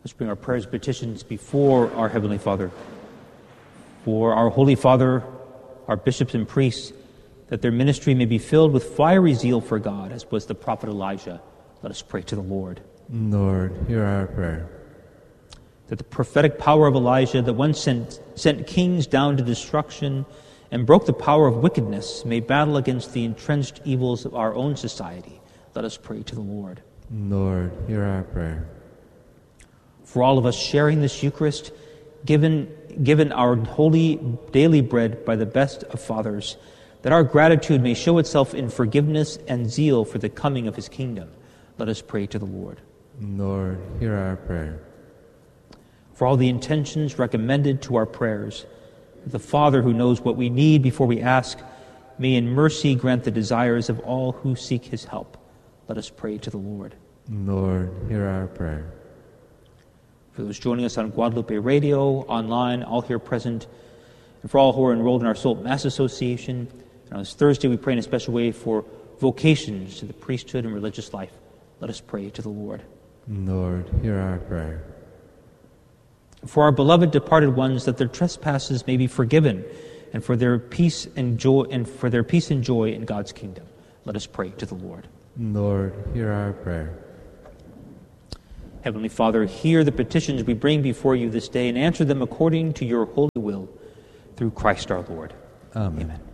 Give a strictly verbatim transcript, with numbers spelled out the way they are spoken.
Let's bring our prayers and petitions before our Heavenly Father. For our Holy Father, our bishops and priests, that their ministry may be filled with fiery zeal for God, as was the prophet Elijah. Let us pray to the Lord. Lord, hear our prayer. That the prophetic power of Elijah that once sent, sent kings down to destruction and broke the power of wickedness may battle against the entrenched evils of our own society. Let us pray to the Lord. Lord, hear our prayer. For all of us sharing this Eucharist, given, given our holy daily bread by the best of fathers, that our gratitude may show itself in forgiveness and zeal for the coming of his kingdom. Let us pray to the Lord. Lord, hear our prayer. For all the intentions recommended to our prayers, the Father who knows what we need before we ask, may in mercy grant the desires of all who seek his help. Let us pray to the Lord. Lord, hear our prayer. For those joining us on Guadalupe Radio, online, all here present, and for all who are enrolled in our Soul Mass Association, and on this Thursday we pray in a special way for vocations to the priesthood and religious life. Let us pray to the Lord. Lord, hear our prayer. For our beloved departed ones, that their trespasses may be forgiven, and for their peace and joy, and for their peace and joy in God's kingdom. Let us pray to the Lord. Lord, hear our prayer. Heavenly Father, hear the petitions we bring before you this day and answer them according to your holy will, through Christ our Lord. Amen. Amen.